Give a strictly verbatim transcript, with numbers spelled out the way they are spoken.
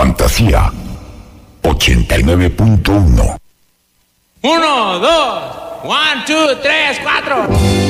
Fantasía ochenta y nueve punto uno. Uno, dos, one, two, tres, cuatro.